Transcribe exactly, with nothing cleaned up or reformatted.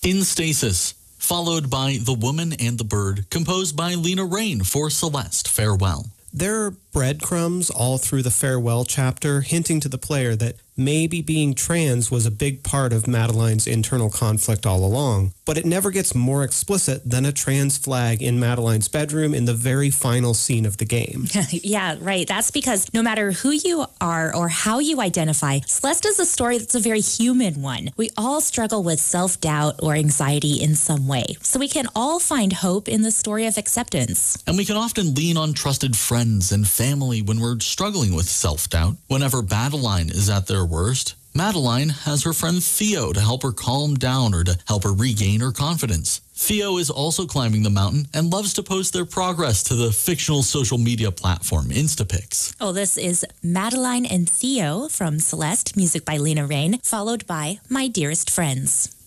In Stasis, followed by The Woman and the Bird, composed by Lena Raine for Celeste, Farewell. There are breadcrumbs all through the Farewell chapter, hinting to the player that maybe being trans was a big part of Madeline's internal conflict all along, but it never gets more explicit than a trans flag in Madeline's bedroom in the very final scene of the game. Yeah, right. That's because no matter who you are or how you identify, Celeste is a story that's a very human one. We all struggle with self-doubt or anxiety in some way, so we can all find hope in the story of acceptance. And we can often lean on trusted friends and family when we're struggling with self-doubt. Whenever Madeline is at their worst, Madeline has her friend Theo to help her calm down or to help her regain her confidence. Theo is also climbing the mountain and loves to post their progress to the fictional social media platform Instapics. Oh, this is Madeline and Theo from Celeste, music by Lena Raine, followed by My Dearest Friends.